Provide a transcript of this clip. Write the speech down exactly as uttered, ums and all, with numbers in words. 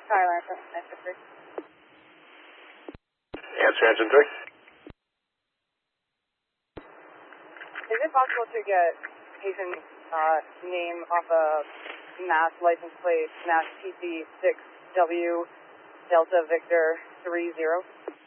Tyler, answer three. Answer engine three. Is it possible to get patient uh, name off of Mass license plate, Mass P C six W Delta Victor three zero?